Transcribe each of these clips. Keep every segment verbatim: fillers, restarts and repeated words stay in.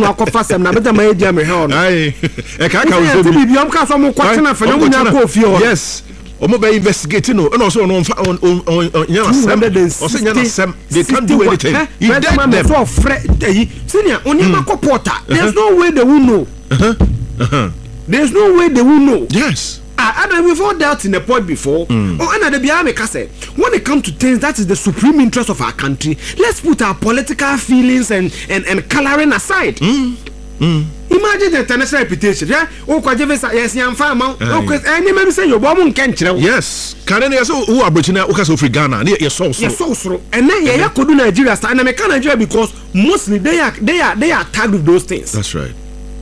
no akofa sem na beta ma dia me he ono ai e ka ka wo bi bi am ka so mo kwatena fa no nya ko ofie ono yes omo be investigate no no so no on on nya sem o se nya sem they can't do anything he dead them so fre yi senior oni ma ko porter there's no way they will know uh-huh uh-huh there's no way they will know yes ah and we've all dealt in the port before mm. oh and the bia me say when it comes to things that is the supreme interest of our country, let's put our political feelings and and and coloring aside. mm. Mm. Imagine the international reputation. Yeah, oh, kwa jeve sa yes yam farmer. Okay, any maybe say you bo mu nken kire. Yes, can any so who abrochina o ka so free Ghana. Na yes so so. Yes so so. And then yeah yakodu Nigeria sta na me can Nigeria because mostly they are they are they are tagged with those things. That's right.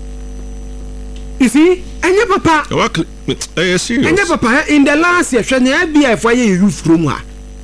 You see, and your papa. Eh serious. And your papa in the last year when F B I for you youth from her.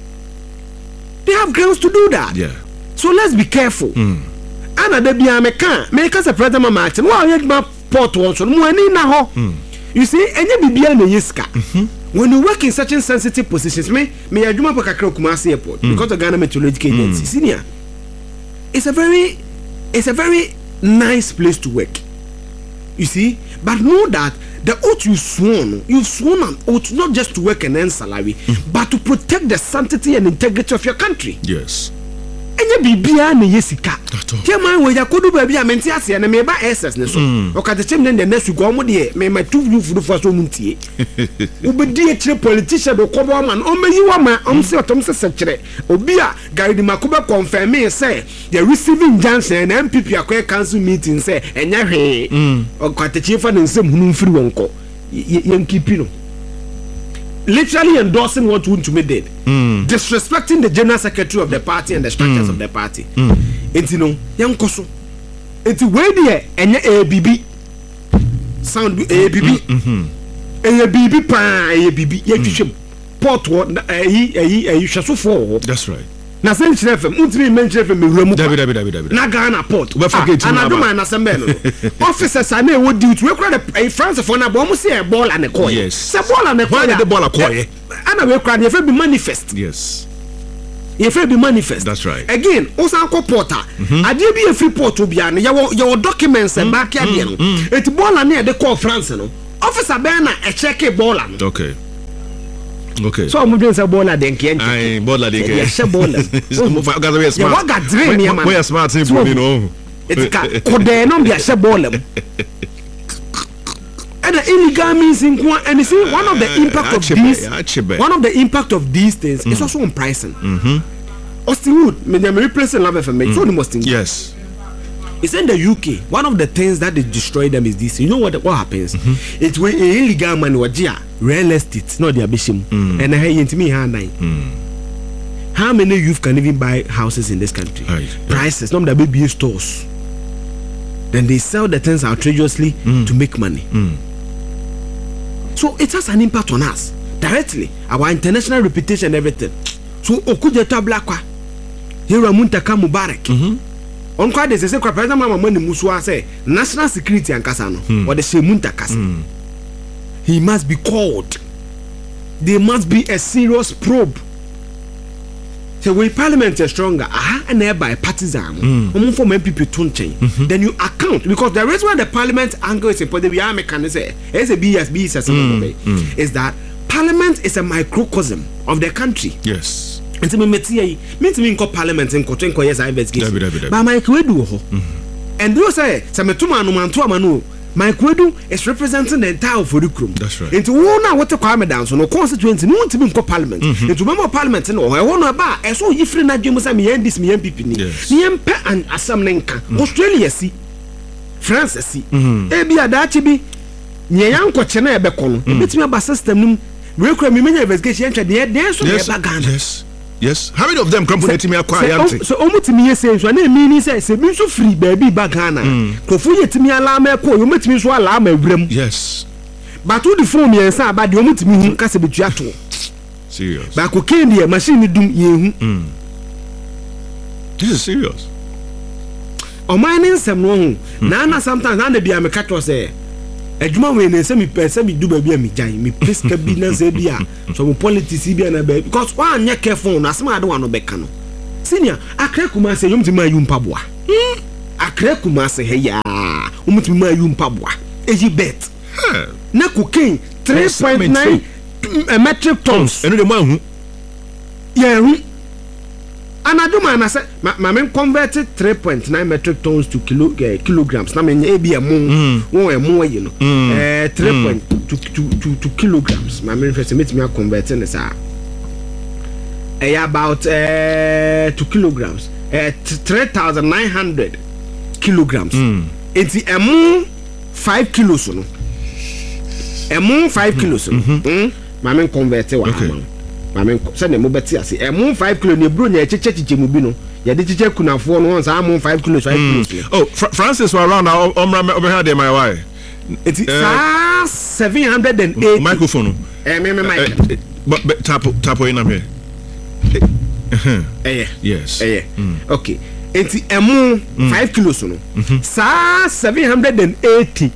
They have grounds to do that. Yeah. So let's be careful. Mm. Ana de bia me kan me ka se president mama action wa ye ma port won so mo ani na ho. You see enye bibia na yeska. When you work in such sensitive positions me me adwuma pa kakra Kumasi airport mm. because of Ghana Meteorological mm. Agency senior. It's a very it's a very nice place to work. You see, but know that the oath you sworn, you've sworn an oath not just to work and earn salary, mm. but to protect the sanctity and integrity of your country. Yes. Enye bibia na yesika. Tiaman we yakodu ba bia menti ase na me ba S S ne so. O ka techem ne the next go mo de me ma two you fudu for so muntie. Obedi e kire politician be kobo man o meyi wa ma om se otom se sekire. Obi a Gary Makuba confirm me say the receiving Johnson and M P P akoy council meeting say enye hwe. O ka techem fa ne nsem hunu mfiri wonko. Yen kipi no. Literally endorsing what Wontumi did, mm. disrespecting the general secretary of the party and the structures mm. of the party. Enti no, yan koso. Enti we there enye A B B. Sound A B B. Mhm. A B B pa A B B. Ye twitwem. Port wo ayi ayi ayi hwesofo. That's right. Na sen chire fam, untimi men chire fam me wuramu. David David David David. Na Ghana port. We forget na do man na sembe no. Officers are na wo duty. We kra the France for na bo mo say ball and call. Yes. Say ball and call. Why the ball call? Ana we kra dey be manifest. Yes. You fit be manifest. That's right. Again, osan ko porter. Ade bi e free port obian. Your your documents and back here no. Et ball and dey call France no. Officer be na e check ball and. Okay. Okay. So I'm doing some baller then can. Ai baller then can. Yeah, she baller. So mo fa gaza we smart. Yeah, what got dream here man. We are smart in you know. It's ka kode no be she baller. And the illegal means in and you see one of the impact of these one of the impact of these things mm. is also on pricing. Mhm. Austin Wood, me dem replace Love F M. So the most thing. Yes. It's in the U K. One of the things that they destroy them is this. You know what what happens? Mm-hmm. It's when illegal money wajia real estate, not their bishim. Mm. And I into me hand nine. Mm. How many youth can even buy houses in this country? Right. Prices, not the baby stores. Then they sell the things outrageously mm. to make money. Mm. So it has an impact on us directly, our international reputation and everything. So okujeta blakwa. Here Muntaka Mubarak. Mm-hmm. On kwa de se kwa president mama mani musuwa say national security ankasa no mm. or the Shemunta kasa. Mm. He must be called. There must be a serious probe. So when parliament is stronger, aha and thereby partisan, mm. from M P P tunchen, mm-hmm. then you account because the reason why the parliament angle is important. We are mechanism. S A B S B S is that parliament is a microcosm of the country. Yes. And to me, me me me inco parliament in Koten Koyes investigation. But my kwedu ho. And you say, Sametuma no man to amanu. My kwedu is representing the entire Forukrum. That's right. Into one what to come down, so no constituency, no to be in parliament. Into member parliament, no, I want to buy. I saw you friend that you must have me and this me and people. The M P and Asamnenka, Australia see, France see. Ebi adachibi, Nyanko Chena Bekono. It's me about system. We could be many investigation. There's yes. Yes. How many of them come to me acquire? So almost me say so na mean say say be so free baby back Ghana. Kofu yetimi alarm e ko, you metimi so alarm awrem. Yes. But to the phone yensa about the omutimi hu kase betua to. Serious. Ba ko kendi e machine dum ye hu. Mm. This is serious. O man nsem no hu. Na na sometimes na na bia me catch say adwuma we na say me pese me do ba bia me jan me priska bi na say bia so mo politics bia na ba because one anya careful na asema ade wano beka no senior akra kuma say yom ti ma yu mpaboa hmm Accra Kumasi heya umutumi ma yu mpaboa eji bet na cocaine three point nine metric tons eno de ma hu yeah hu anaduma na say ma me converted three point nine metric tons to kilo uh, kilograms na me e bi emu won emu ayi no eh three point two to to kilograms ma me first me me convert na say eh about uh, two kilograms eh three thousand nine hundred kilograms enti emu five kilos no emu five kilos no mm ma me convert wa ama Mame say na mo beti ase e mo five kilo ne bro nya echeche chiche mu bi no ye de chiche kunafo no once am five kilos five kilos. Oh, Fr- Francis was around now omra over here dey my wife. It's uh, seven hundred eighty microphone. Eh me me mic. But uh, tap tap in am here. Eh yes. Eh okay. Enti emu five kilos no. Sa seven hundred eighty.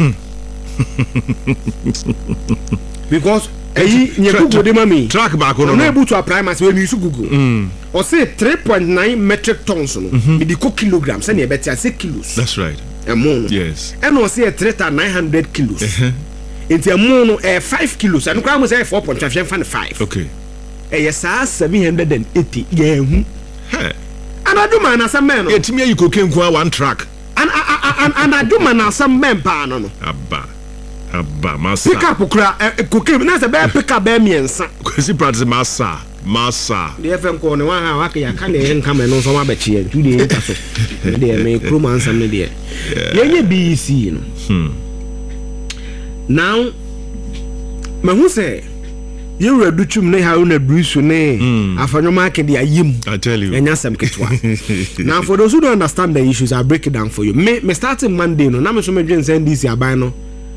Because eyi nye Google de mami track back on no able to apply my when you use Google or say three point nine metric tons no with the kilograms and e better say kilos. That's right. Emu yes and no say three thousand nine hundred kilos into emu no eh five kilos and kwa mo say four point five. Okay eh yes seven hundred eighty yeah hu hey and aduma na some men no etimi ayi cocaine kwa one track and and and aduma na some men pa no no abba abba massa pick up kura cocaine na say be pick up be miensa kwesi practice massa massa the F M ko ne wan ha wa ka ya ka ne nka me no so ma be chie tu de nka so de me kroma ansam ne de yenye B C no hmm now me hu say you redu chum ne ha una brusu ne afanyo market de ayim I tell you enya sam ketwa now for those who don't understand the issues I break it down for you me me starting Monday no na me so me dwen send this aban no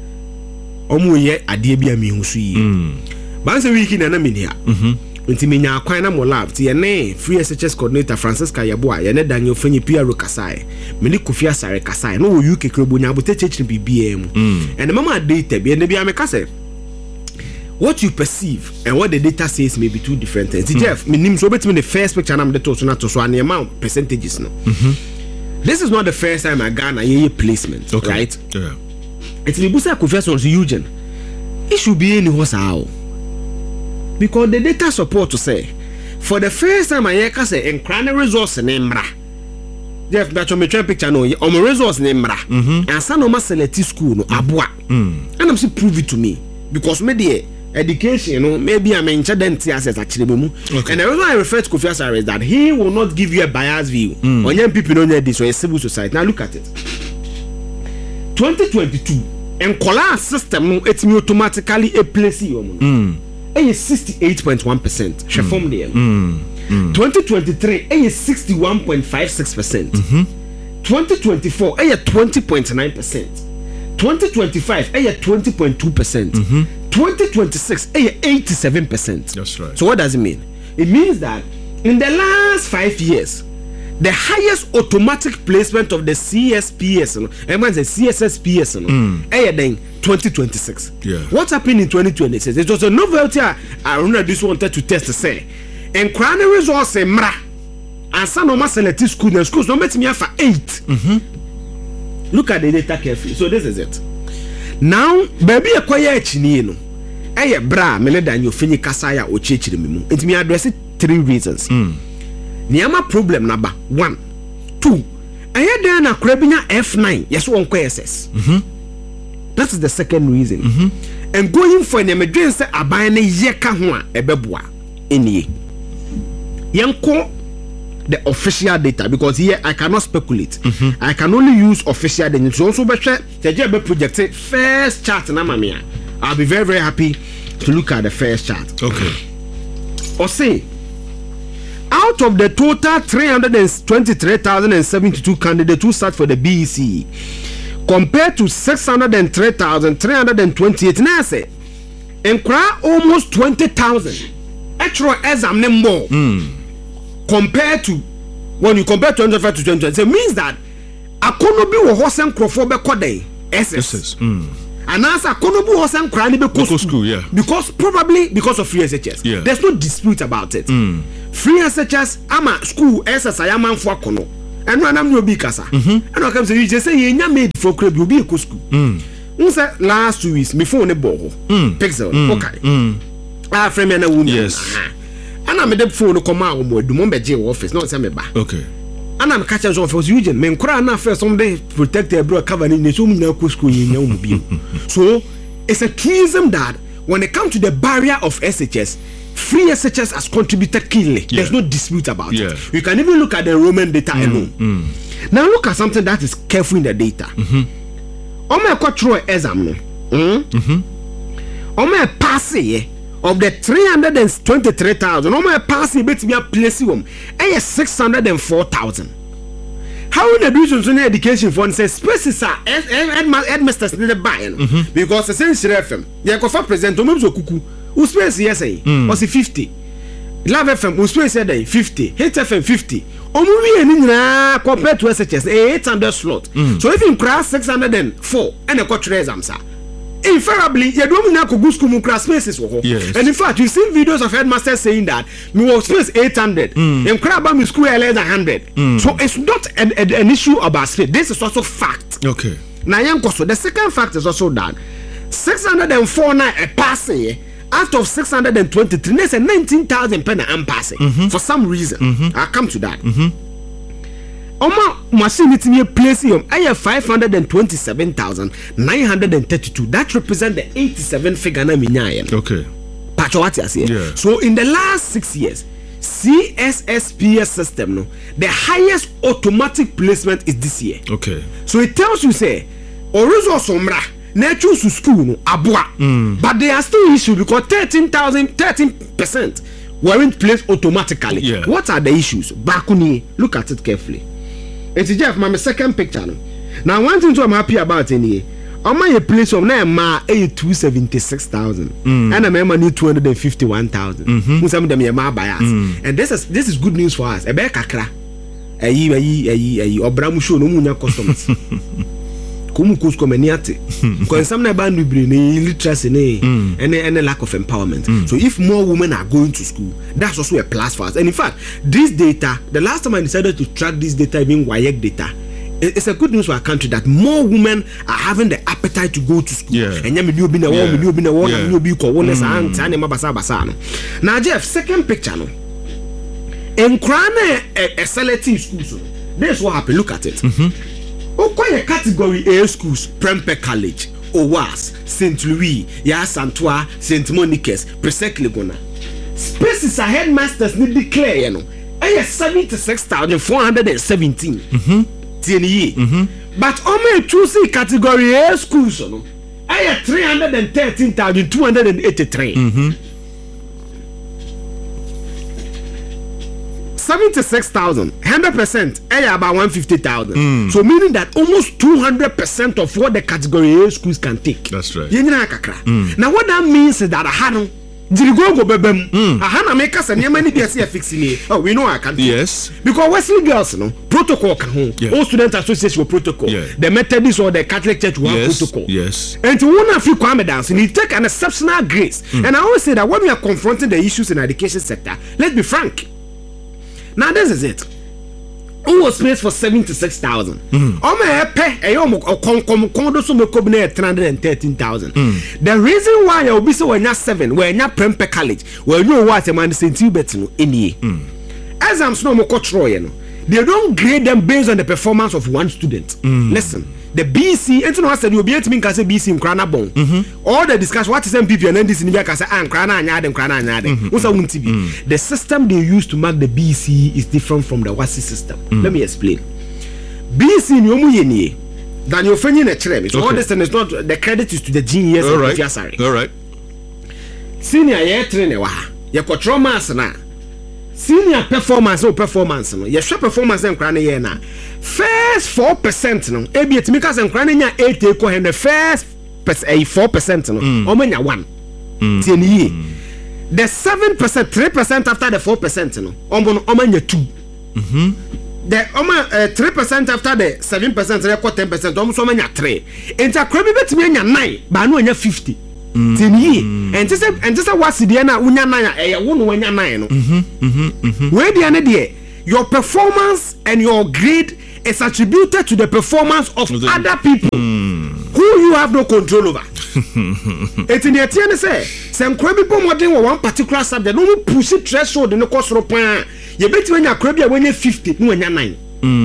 omo ye ade bia me hu so yi ban se week na na me nia mhm nti me nya akwan na mo lab ti ye ne free S H S coordinator Francisca Yeboa ye ne Daniel Fanyi P R Kasai me ni Kofi Asare Kasai no wo U K krobo nya abote chechiri bibia mu and mama data bia ne bia me kase what you perceive and what the data says may be two different things. Mm. Jeff, me nim so between the first picture and I'm the total not to so and the amount percentages no. Mm-hmm. This is not the first time I got a placement, okay. Right? Yeah. It's the Busa confession to Eugene. It should be any horse how. Because the data support to say for the first time I hear say in crane resource name bra. Jeff, that's your metric picture no on my resource name bra. And son of my select school no abua. And I'm say prove it to me because me there education, you know, maybe I'm in chadenti assets actually. Okay. And the reason I refer to Kofi Asare is that he will not give you a biased view mm. on young people don't know this or a civil society. Now look at it. twenty twenty-two and collar system it's me automatically a place you mm. is sixty-eight point one percent. She formed there. twenty twenty-three is sixty-one point five six percent. twenty twenty-four is twenty point nine percent. twenty twenty-five is twenty point two percent. twenty twenty-six eighty-seven percent. That's right. So what does it mean? It means that in the last five years, the highest automatic placement of the C S P S, and the C S S P S, mm. then twenty twenty-six. Yeah. What happened in twenty twenty-six? It was a novelty. I remember this wanted to test to say, and crown resource mra, and some of my select school and schools don't met me for eight. Mm-hmm. Look at the data carefully. So this is it. Now, baby, a quiet chinino. Eye bra me ne Daniel Fanyi Kasaya o chechiri me mu. Enti me address three reasons. Mm. Niama problem number one. Two. Eye there na krabinya F nine. Yes won kwa S S. Mhm. That is the second reason. Mm-hmm. And going for an emergency aban ne yeka ho a ebeboa enie. Yenko the official data because here I cannot speculate. Mm-hmm. I can only use official data. So also be share the project first chart na mamia. I'll be very very happy to look at the first chart. Okay. Or say out of the total three hundred twenty-three thousand seventy-two candidates who sat for the B E C compared to six hundred three thousand three hundred twenty-eight now say enkra almost twenty thousand actual exam more mm. compared to when you compare twenty-five to twenty, it means that akonobi wo hosen krofo be kodai S S. Mm. And as a konobu hosan krani be school, school yeah. Because probably because of free S H S. Yeah. There's no dispute about it. Mm. Free S H S ama school S S I am for kono. and when I'm no big kasa and I come say you just say you made for crib you be a school say last two weeks me phone e ball pixel okay ah friend me na wun yes and I made the phone come out mo do mo be je office no say me ba okay and I'm catch us office you just me nkura na first some day protect the bro cover ni so mu na ko school yin na mu bi so it's a truism that when it comes to the barrier of S H S, free S H S has contributed keenly. Yeah. There's no dispute about yeah. it. You can even look at the enrollment data mm, alone. Mm. Now look at something that is careful in the data. On my control exam, on my passing of the three hundred twenty-three thousand, on my passing bet me a place home, and six hundred four thousand. How would the do in education fund say spaces are headmasters need to buy because essentially F M, you can present to me so cuckoo, who space yes, was fifty. Love F M, who space day fifty, H F M fifty. Omuvi and compared to S H S, eight hundred slot. So if you cross six hundred four and a quarter exam, sir. Inferably, you don't know go school class spaces. Yes. And in fact, you see videos of headmasters saying that me was space eight hundred. And crab me school less than one hundred. Mm. So it's not an, an, an issue about space. This is also fact. Okay. Now, the second fact is also that six hundred four now a passing out of six hundred twenty-three. That's a nineteen thousand penny I'm passing mm-hmm. for some reason. Mm-hmm. I'll come to that. Mm-hmm. Oma machine it me place him I have five hundred twenty-seven thousand nine hundred thirty-two. That represent the eighty-seven figure na minyaye. Okay. Pacho what you say? Yeah. So in the last six years, C S S P S system no, the highest automatic placement is this year. Okay. So it tells you say Orizo Somra na choose to school no abua. Mm. But they are still issue because thirteen thousand thirteen percent weren't placed automatically. Yeah. What are the issues? Bakuni, look at it carefully. It's Jeff, my second picture. No? Now, one thing I'm happy about in here, on my place of now, my two seventy-six thousand, and I'm need two hundred fifty-one thousand. Mm-hmm. Some of them are my bias, mm. and this is this is good news for us. A bear kakra, a ye, a ye, a ye, a ye, or Bramusho, no munya customers. Kumukus comeniate, because some never knew illiteracy and and a lack of empowerment. Mm. So if more women are going to school, that's also a plus for us. And in fact, this data, the last time I decided to track this data, even W A E C data, it's a good news for our country that more women are having the appetite to go to school. Yeah. And you be now, you be now, you be now, Jeff, second picture no. In Krana, a selective schools. This is what happened. Look at it. Mm-hmm. Okay, category A schools, Prempeh College, O W A S, Saint Louis, Yasantua, Saint Monica's, Presec Legona. Spaces are headmasters need declare, you know. I have seventy-six thousand four hundred seventeen. Mm-hmm. T N E. Mm-hmm. But only choosing category A schools, you know. I have three hundred thirteen thousand two hundred eighty-three. Mm-hmm. seventy-six thousand, one hundred percent, about one hundred fifty thousand. Mm. So meaning that almost two hundred percent of what the category A schools can take. That's right. Mm. Now what that means is that I had Dirigo go bebem. Ahana make us and yamani be a fixing. Oh, we know I can. Yes. Because Wesley girls, no protocol can hold. Yeah. All student association will protocol. Yeah. The Methodist or the Catholic Church will yes. have protocol. Yes. And to one of you come dance, and you take an exceptional grace. Mm. And I always say that when we are confronting the issues in the education sector, let's be frank. Now this is it. Who was placed for seventy-six thousand? Oh my pay a yom or condo so me combine three hundred thirteen thousand. The reason why you'll be so when you're seven, when you're Prempeh College, where you know what a man is saying to you better in here. As I'm snow more control, you know, they don't grade them based on the performance of one student. Mm. Listen, the B C, and you know what I said, you'll be able to mean because B C in Krana Bone. All the discussion, what is M P P and then this in the Kasa and Krana and Yad and Krana and Yad. What's a T V? The system they use to mark the B C is different from the W A S I system. Mm. Let me explain. B C in Yomuyeni, than you're finding a trem. So all this and it's not the credit is to the genius all of right. Sorry. All right. Senior year trainer, you control mass now. Senior performance or performance no your performance and crane here na first four percent no e be etimi ka se crane nya eight equal and the first four percent no o manya one tie ni the seven percent three percent after the four percent no o manya two mhm the o three percent after the seven percent record ten percent o so manya three enta kwa bi betimi nya nine ba no nya fifty tini and just and just what the na unya nine e wo no wanya nine no mhm mhm mhm we dia ne de your performance and your grade is attributed to the performance of the, other people mm. who you have no control over. It's in the attorney say, some crabby bomarding one particular subject, no push it threshold in the course of pan. You bet when you're crabby when you're fifty, when you're nine.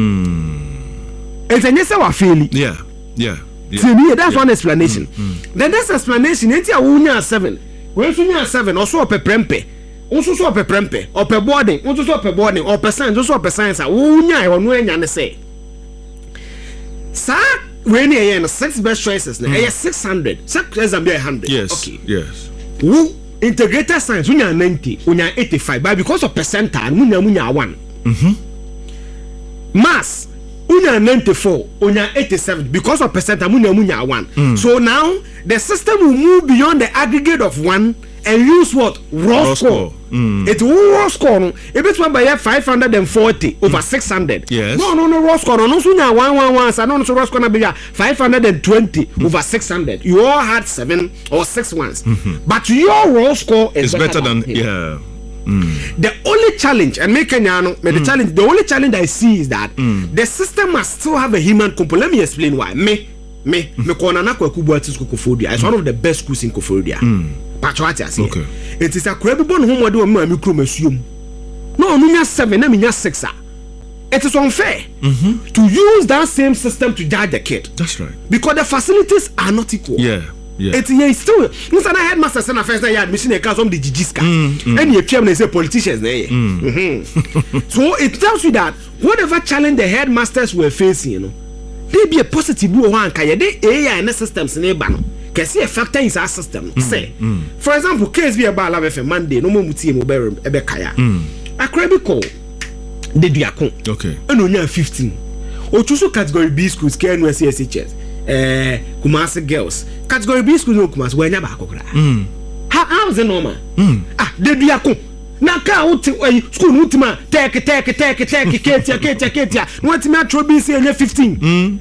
It's a yes, I feel it. Yeah, yeah. yeah. To me, that's yeah. one explanation. Mm. Mm. Then this explanation, it's a unya seven. When you are seven, also a prempe. Also so a prempe, or per boarding, also so a boarding, or per science, also per science. Unya or no one say. Sir, when you're six best choices, mm. I six hundred. Six is a hundred. Yes. Okay. Yes. Who integrated science? When you're ninety, when you're eighty-five, but because of percentile, when you're when you're one. Mm-hmm. Mass, when you're ninety-four, when you're eighty-seven, because of percentile, when you're when you're one. Mm. So now the system will move beyond the aggregate of one and use what raw, raw score. score. Mm. It will raw score. If it's one by five hundred and forty over mm. six hundred. Yes. No, no, no raw score. No, no, no, one, one, one. So no, so raw score na be five hundred and twenty mm. over six hundred. You all had seven or six ones, mm-hmm. but your raw score is it's better, better than, than yeah. Mm. The only challenge, and make Kenyano, mm. the challenge, the only challenge I see is that mm. the system must still have a human component. Let me explain why. Me, me, me, Konana Kwakubuati School Kofodia. It's one of the best schools in Kofodia. Mm. Okay. It is a credible home where do a micro assume. No, no, seven, I mean, six. It is unfair mm-hmm. to use that same system to judge the kid. That's right. Because the facilities are not equal. Yeah. Yeah. It's yeah, it's still. Since I headmaster send a first day admission, they come from the Gigiska, and you came and say politicians there. Mm. Mm-hmm. So it tells you that whatever challenge the headmasters were facing, you know, they be a positive one. Kaya they A I and systems in a ban. Can see a factor in our system. Mm. Say, mm. for example, case be about love for Monday. No more muti mo be ebe kaya. A crabby call. The diakon. Okay. And only fifteen. Or choose category B schools. K N S S H S. Eh, Kumasi girls. Category B schools no Kumasi. Where never akokra. Hmm. How how's the normal? Hmm. Ah, the diakon. Na ka uti school ultima take take take take ketia ketia ketia. No ultima trobi say only fifteen. Hmm.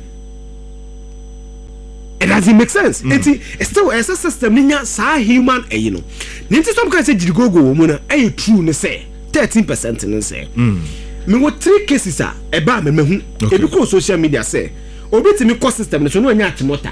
It doesn't make sense. Mm. It's still a system ninya sa human eh you know. Ninti some can say jigogo mo na eh true ne say thirteen percent ne say. Mm. Me wo three cases a e ba me mehu. E bi ko social media say obi ti me cost system ne so no anya atimota.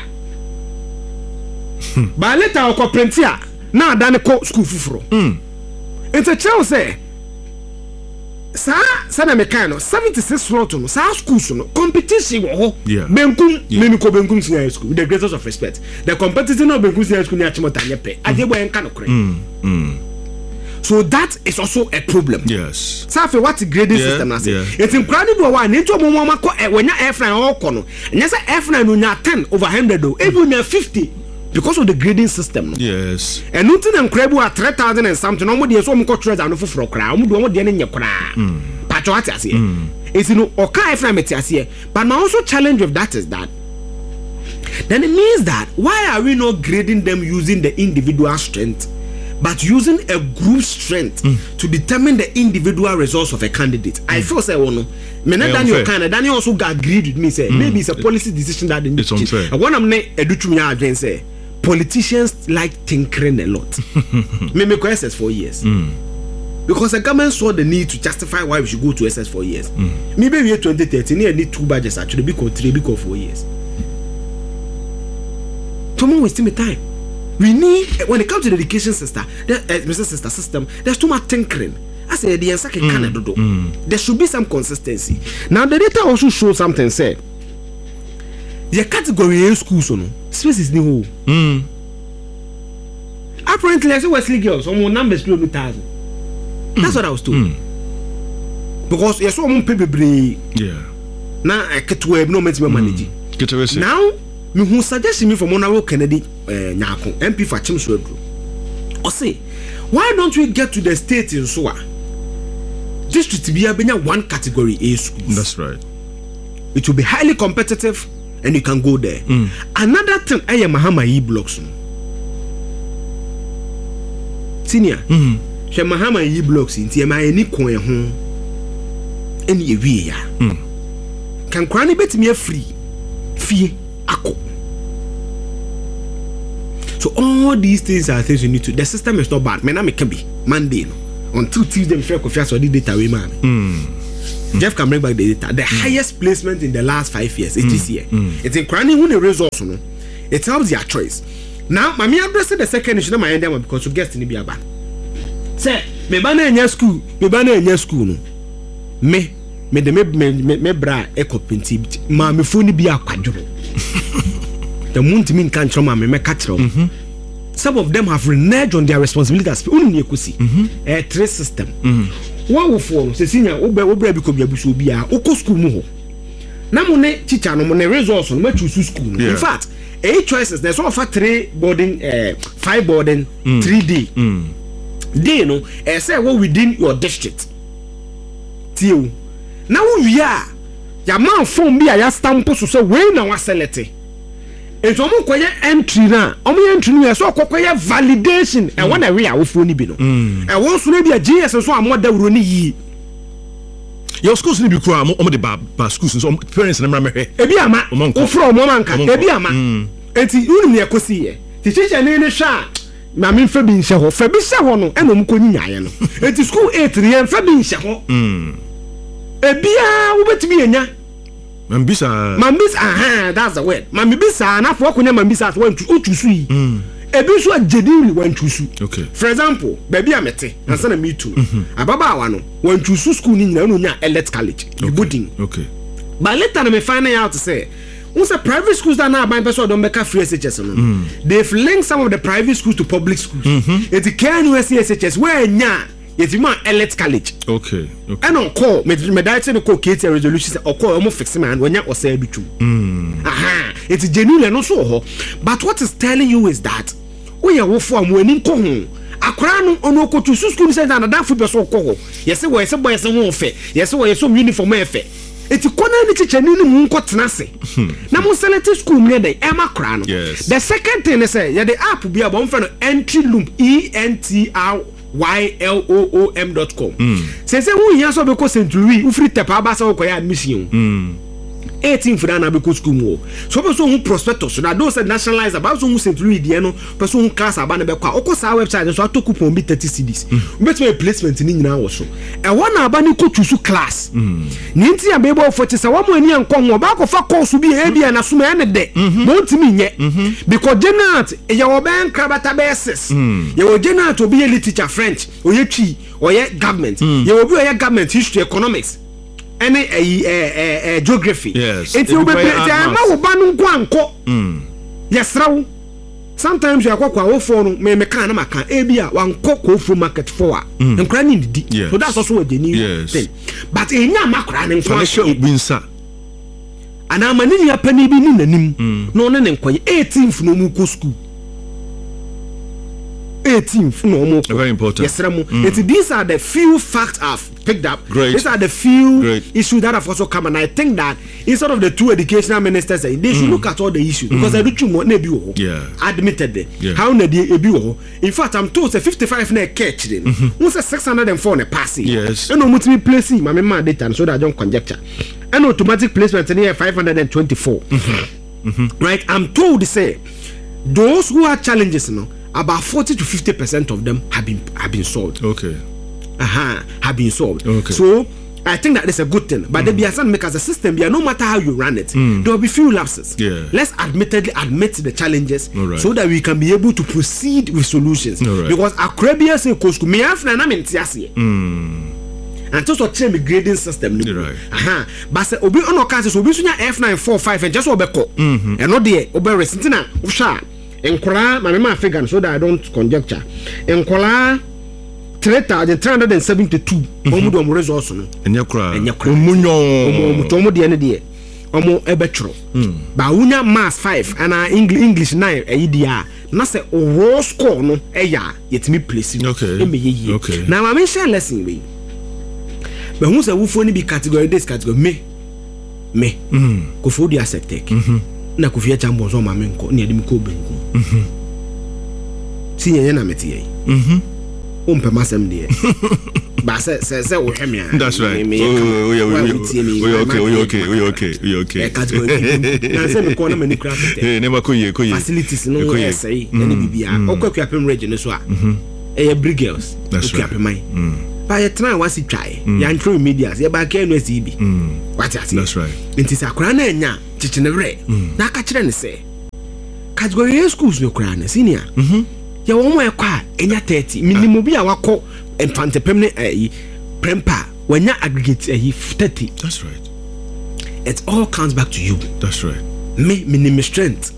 Ba later o ko print a na adane ko school fufuro. Mm. It's a child say sa sa na mekano seventy-six slot no sa schools no competition wo ho benkum me ko benkum senior school with the greatest of respect the competition of benkum senior school ni achimota nyepe ade boy enka no kore so that is also a problem. Yes. Sa fe what grading yeah, system na say it's incredible one ni to mo mo makọ wanya airframe ho kọ no nya say airframe no nya ten over one hundred o e nya fifty because of the grading system. No? Yes. And nothing incredible at three thousand and something. No more than so much treasure and for for cry. Um do more than any cry. But what I say, it's you know okay from it here. But my also challenge with that is that then it means that why are we not grading them using the individual strength, but using a group strength mm. to determine the individual results of a candidate? Mm. I feel say, well, no, me not Daniel kind Daniel also got agreed with me. Say mm. maybe it's a policy decision that they need to change. And when I'm not educating me again, say. Politicians like tinkering a lot. Me me go S S for years. Mm. Because the government saw the need to justify why we should go to S S for years. Mm. Maybe we twenty thirteen I need two budgets actually because three because four years. Tomorrow wasting my time. We need when it comes to the education system, the uh, Mister Sister system, there's too much tinkering. I say the answer can mm. do. Mm. There should be some consistency. Now the data also shows something said. The category A schools no space is new. Mm. Apparently, I say Wesley girls, some numbers two hundred thousand. That's what I was told. Mm. Because you saw one paper brain. Yeah. Now I get to no manage manage. Get to now, me who suggest me from Honorable Kennedy Nyako M P for Chimswedru. Or say, why don't we get to the state in Soa? District to be a one category A schools. That's right. It will be highly competitive. And you can go there. Mm. Another thing, I am Mahama E blocks. Senior, mm-hmm. She Mahama E blocks in T M I any coin home. Any way, mm. Can cranny bet me a free fee ako. So all these things are things you need to. The system is not bad. Man, I can be Monday no. Until Tuesday, before coffee, so the data we man. Mm. Jeff can bring back the data. The mm. highest placement in the last five years is mm. this year. Mm. It's in Krani who the results, no. It helps their choice. Now, Mami address the second issue, my idea because you guessed in the Biaba. Say, me bana enya school, me bana enya school no. Me, me de me me me bra ekopenti. Ma me phone bi akwadwo. The moon to me can't trauma me me catch them. Some of them have reneged on their responsibility as people. Only you see a trace system. What will fall? Se senior, obe obe bi ko bi abuso bi a. Oko school mu ho. Na mo ne teacher no mo ne results no ma choose school. In fact, eight choices. There's offer three boarding, uh, five boarding, mm. three day. Mm. Day no, eh say what within your district. Tio. Now we are. Ya man phone bi a ya stamp so say we na wa select. It's omo koye entry na. Omo entry no so kokoye validation. E wona we a wo phone bi no. E won so na bi a G S so amoda wuro ni yi. Your schools need to be cry. Omo de ba ba schools so parents na mra mehwe. Ebi ama. Ofro omo manka. Ebi ama. Enti unu ne ekosi ye. Ti teacher ne ne hwa. Ma me fa bi nhye ho. Fa bi hye ho no. E no mko nyinyaye no. Enti school eight ne fa bi nhye ho. Mm. Ebi a wo betimi enya. Mambisa. Mambisa aha, that's the word. Mambisa na fo konya mambisa so wan tusu yi. Mm. Ebi so agediri wan tusu. Okay. For example, baby amete, ansa na me too. Ababa awa no, wan tusu school ni nyina no nya elect college. Okay. Budding. Okay. But later na me find out to say, once a private schools that now ban person don't make free S H S no. Mm. They've linked some of the private schools to public schools. Mm-hmm. It's can U S S H S where nya yet man elect college. Okay. Okay. And on call me me direct no call K T resolution or call almost fix man when ya or say bitu. Mm. Aha. It's genuine no so. But what is telling you is that we are wo form when in ko ho. Akra no ono ko to school center na dan fu be so ko ho. Yes we yes boy yes ho fe. Yes we yes uniform e fe. Eti kona ni teacher ni mu nko tena se. Na mo select school me dey e ma kra no. The second thing is say ya the app bi abon fa no entry loom E N T R Y L O O M dot com. Say say who here so be ko Saint Louis u free tap aba so ko ya admission. Mm. eighteen for na be ko school mo. So person who prospectus na those nationalize about so who Saint Louis die no person who class aba na be kwa okosa website so ato coupon bi thirty cedis. Bet me placement ni nyina wo so. E wona aba ni ko choose class. Ni nti ya be bo forty say wo mo ani ankon wo ba ko fa course bi e bia na so me ne de. Mo ntimi nye. Because Janet e ya wo ben krabata basis. Ye wo Janet obi ye teacher French, oye twi, oye government. Ye obi oye government history economics. Any eh eh eh geography. Yes. It's you be ma wo ba no nko anko. Mm. Yes rawo. Sometimes you akwa wo for no me me kan na maka e bia wan kokko fu market for a. Nkra ni di. So that's also a genuine thing. But enya makra ne nko binsa. Ana mani ya pani bi ni nanim. No ne nkoye eighteenth no mu ko school. eighteenth no more. Very important. Yes, Ramu. Mm. These are the few facts I've picked up. Great. These are the few Great. issues that have also come, and I think that instead of the two educational ministers, they should mm. look at all the issues because mm. I do more nebi wo. Yeah. Admitted yeah. How ne di ebi wo. In fact, I'm told say fifty-five na catch them. Who say six hundred and four na pass. Yes. And no multiple placing. My man data so that I don't conjecture. And automatic placement in here five hundred and twenty-four. Mm-hmm. Mm-hmm. Right. I'm told to say those who are challenges, you know. About forty to fifty percent of them have been have been solved. Okay. Uh-huh. Have been solved. Okay. So I think that is a good thing. But mm. the B S N make as a system, no matter how you run it, mm. there will be few lapses. Yeah. Let's admittedly admit the challenges right. so that we can be able to proceed with solutions. Right. Because Akrabia say coach me have na na mentiase. Mm. And just watch me grading system. Right. Uh-huh. But say obi on occasion so obi sunya F nine four five and just obeko. Mm-hmm. And not there obi resentina usha. Enkola my mama figure so that I don't conjecture. Enkola three thousand three hundred seventy-two omo do omo results no. Enya kura. Enya kura. Omunyo. Omo to omo de ne de. Omo ebetro. Ba unya maths five and English English nine e dia. Na say raw score no eya yetimi place. Okay. Okay. Na ma me share lesson we. But who say wo fo ni bi category this category me. Me. Mhm. Ko fo di accept. Mhm. Na kufia chambo so mame nko ne adim ko benku mhm sinye na meti yi mhm umpe masem de ba se se se wo hweme a that's right oh yeah okay okay okay okay okay e category na se me ko na mani craft eh ne makoye koye facilities no e sei na bibia okwa kwapem region so a mhm e brigades okwa apemai By a time once it try, young true media, say back in West E B. What I say? That's right. It is a crown and ya, teaching a ray. Now catch and say, catch go in schools no crown, senior. You won't wear car, and ya thirty, minimum be our call and pant a permanent a prempa when you aggregate a thirty. That's right. It all comes back to you. That's right. Me, minimum strength.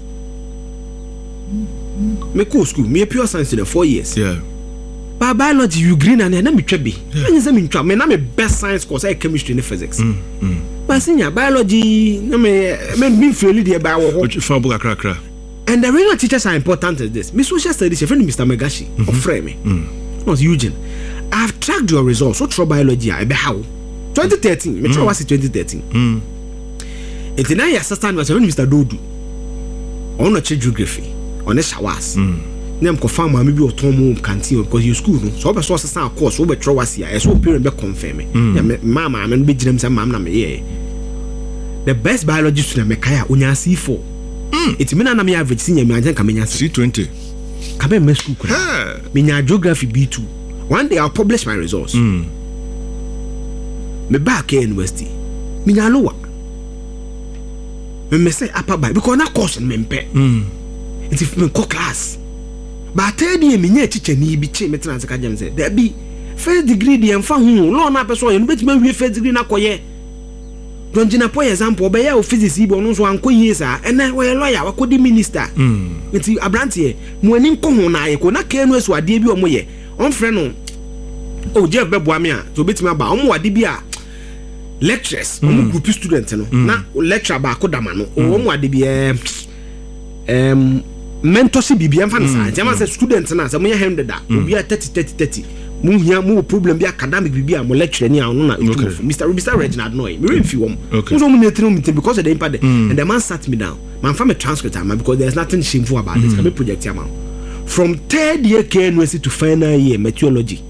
Me cool school, me a pure science in the four years. Yeah. By biology, you green and then me trebi. I just mean trap. Me na me best science course I chemistry and physics. Mm, mm. But senior biology, na me me me feel the about what you found book crack. And the real teachers are important as this. Me social studies, your friend Mister Megashi mm-hmm. of Frame. Mm. Was Eugene. I've tracked your results. What trouble biology? I be how twenty thirteen. Me try was twenty thirteen. Mm. It's nine years assistant was Mister Dodu. On a geography, on a showers. Mm. Nem ko farm ma bi oton mu canteen because you school no so be so san course so be tro wase ya so parent be confirm ya ma ma me be giram say mam na me ye the best biology student me kaya onya C four it mean na me average senior me anjan ka me nya C twenty ka be me school kura me nya geography B two one day I'll publish my results mm. me back in university me nya lower me me say upper by because na course me mpe mm. it if me class. But third year, me teacher ni bi che me tena saka jam say there be first degree dey enfa hu law na person you bet me we first degree na koye don jina po example be ya o physics ibo no so anko yi sa ena we lawyer wa kodi minister mm nti abrantie mo ani nko hu na ye ko na ka enu asu ade bi o mo ye on frɛ no o Jeff be boa me a to bet me ba o mo wade bi a lecturers o mo group student no na lecturer ba ko dama no o mo wade bi em mentorship bibi am fan sa jama say student na say mo one hundred da obi a thirty thirty thirty mo hia mo problem bi academic bibi a mo lecturer ni anu na Mister Mister Reginald Noy me refi wom so mo netre meeting because of the impact and the man sat me down man fa me transcript am because there's nothing shameful about this can project am from third year K N U S to final year meteorology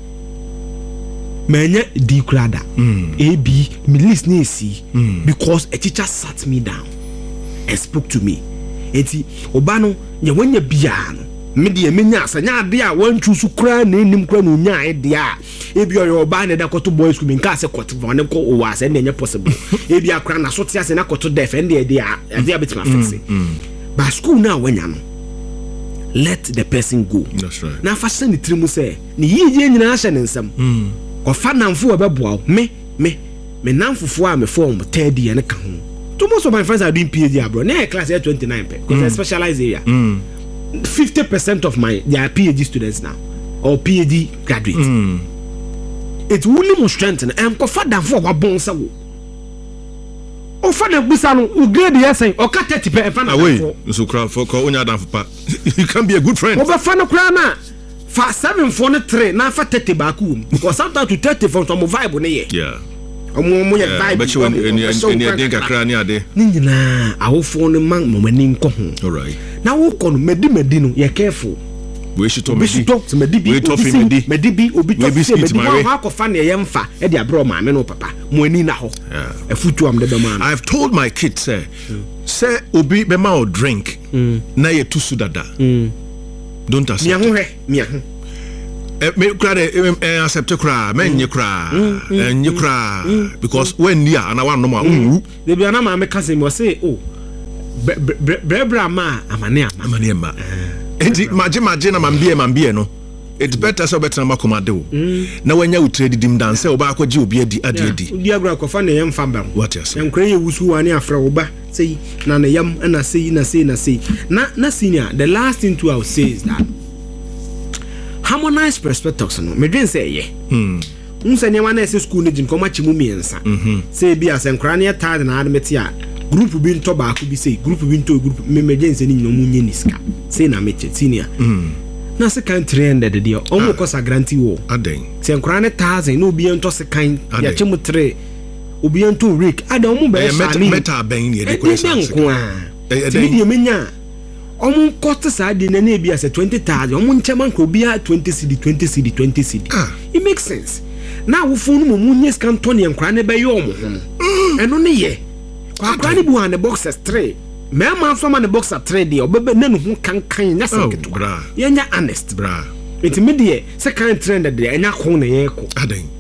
menya D grade A B me list ni C because a teacher sat me down and spoke to me eti obano nya wanya bia no me de menya asanya ade a wan chusu kra na enim kra no nya ade a ebi oyo oba na da koto boys school nka se koto one ko o wa se na nya possible ebi akra na so tia se na koto defend the ade a ade a betima fix ba school na wanya no let the person go. That's right. Na fa se ni trimu se ni yiye nyina hye ne nsam mm ko fa namfo obeboa me me me namfofo a me form third year ne ka ho. Most of my friends are doing PhD abroad. Now class at twenty-nine because mm. I specialize area. Mm. fifty percent of my they are PhD students now or PhD graduates. Mm. It's only more strengthen. I'm confident for what bonsa wo. O fa na bisa no o grade yes o ka thirty per fa na for. So crowd for ko onya dan for pa. You can be a good friend. O ba fa no kra na fa seven for no three na fa thirty back room because sometimes to thirty from some vibe ne ye. Yeah. Omo mo ye vibe but you any any dey kakra ni ade ni nyina awofo no man mo mani nko ho. All right. Na wo ko no medi medi no ye careful we should to medi medi bi medi medi bi obi to medi ho ha ko fa na ye mfa e de abro ma me no papa mo ani na ho e futu am de be ma. I've told my kids say say obi be ma o drink na ye tusu dada don't accept me ho he me ho me kra de accept kra me nye kra nye kra because when near and I want no more they be na ma me ka say me say oh brebra ma amane amane ma enti maje maje na mambie mambie no it's better so better na makomade wo na wanya utredi dim dance oba akwaje obi adi adi adi odi agro akofa na yem fa ba what you say enkran ye wusu wa ne afra wo ba say na na yam na say na say na say na na senior the last thing to I say is that harmonized perspectives no me dwen say ye hmm unse ne wana ese school ne jin ko machi mu miensa mhm say bi asenkra ne tad na admit ya group bi nto ba ko bi say group bi nto group me me dwen say ni no mu nye niska say na me che senior mhm na se kan three hundred de o mo ko sa guarantee wo aden senkra ne one thousand no bi nto se kan ya che mu three obi nto rake adan mo be sa ni meta ben ye de ko sa ko a ti bi menya omun cost sa de na na bi as twenty thousand omun chairman ko bi twenty cedi twenty cedi twenty cedi ah it makes sense na wo funu mo munye scan tony enkra ne be ye omo ho eno ne ye kwa kwa ne bu an the boxers three me man from an the boxer three de obebe na no ho kan kan nya sanketo ye nya honest bra it me de se kan trend de enya ko na ye ko aden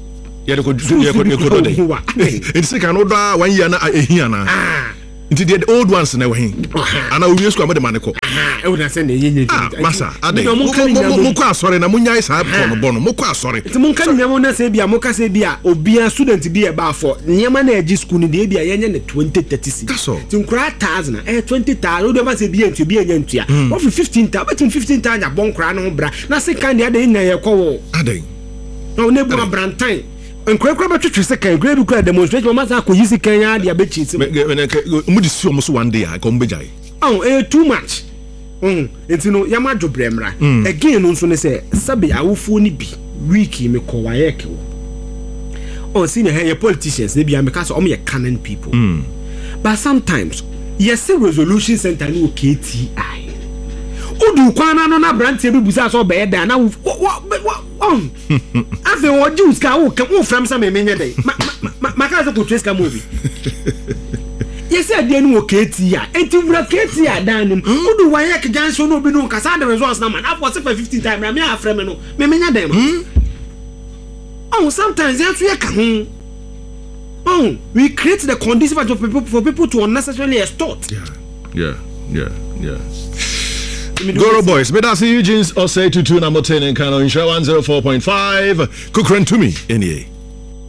Yeah, they could do it. It's like an older one year na ehiana. Into the old ones na we. And I will use kwamade maneko. Ah, e would send the Ah, massa. Ade. Mo kwa sorry na munya isa bono bono. Mo kwa sorry. Ti mo kan nyamo na se bia mo ka se bia obia student bi e ba for nyama na agi school ni de bia yenye ne twenty thirty c. That's all. Ti nkura one thousand eh twenty thousand. O de ba se bia ntu bia nya ntua. What for fifteen thousand? But fifteen thousand ya bon kura no bra. Na se kan de de nya ye kwo wo. Ade. No ne bu abrantan. Nkrekwa betwetwe second grade kura demonstration mama sa koyi second ya de abechi sim. Mu di si omo one day I come bejai. Oh, eh too much. Mm, enti no yama dwobremra. Again no nso ne se sabe awofo ni bi wiki me ko wayek wo. Oh, senior here politicians they be am because om ye canon people. Mm. But sometimes yes resolution center no K T I. Udu kwana no na branche bi busa so be da na wo on. Afi wo juice ka wo kan wo from some menye dey. Ma ka so ko trace ka movie. Yes, I didn't work K T I. And to break K T I down him. Who do I like Johnson no be no cause the results now man. I've watched for fifteen times. I'm here from no. Me menya dem. Oh, sometimes you have to come. Oh, we create the conditions for people for people to unnecessarily extort. Yeah, yeah, yeah, yeah. Goro boys, but that's Eugene's or say to two number ten in Kano in one oh four point five. Kukren to me, N E A.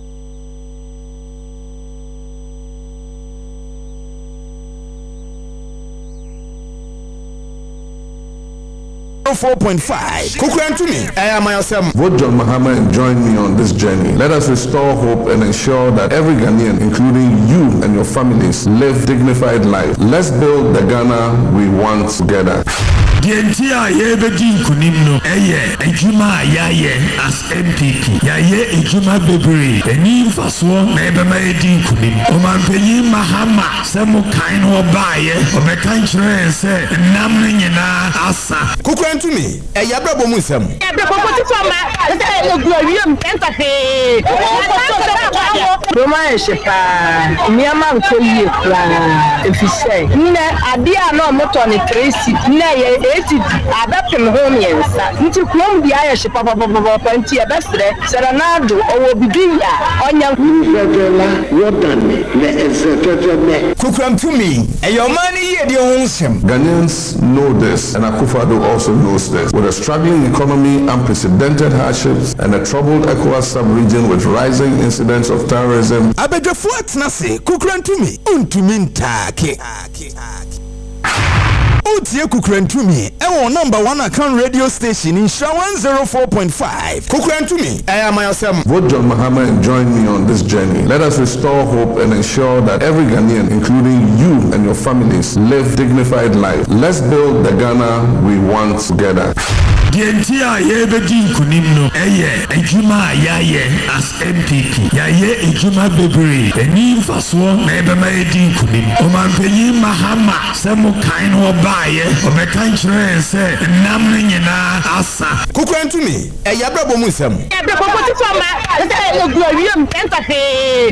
four point five. Kukran to me. I am myself. Vote John Mahama and join me on this journey. Let us restore hope and ensure that every Ghanaian, including you and your families, live dignified life. Let's build the Ghana we want together. Dientia ye bedi kunim no eye ejuma ya ye as M P P ya ye ejuma bebre eni mfaso na ebe ma edi kunim o man peyi Mahama se mo kan no baaye o be kan kire se nam nyina asa Kukran to me e ya brabo mu nsem e brabo ko ti ma se e gu awiem tenta pe Roma e shepa miama nkoyi kra efise nne ade a no moto ne tracy nne ye eighty adapim home yensa nti kuom dia ya shepa papa papa nti e besre serenado owo bidia onya regular Jordan me executive me Kukran to me e your money ye de ho nsem Ghanaians know this and Akufo-Addo also knows this. With a struggling economy, unprecedented hardships, and a troubled ECOWAS sub-region with rising incidents of terrorism. Abedjafo atnase Kukran to me untumi ntake. Utie Kukran to me e won number one account radio station in one oh four point five. Kukran to me I am myself. Vote John Mahama and join me on this journey. Let us restore hope and ensure that every Ghanaian, including you and your families, live dignified life. Let's build the Ghana we want together. Dientia ye bedi kunim no eye ejuma ya ye as M P P ya ye ejuma bebre eni mfaso na ebe ma edi kunim o man peyi Mahama se mo kan no baaye o be kan kire se nam nyina asa Kukran to me e ya brabo mu nsem e brabo ko ti ma se e gu awiem tenta pe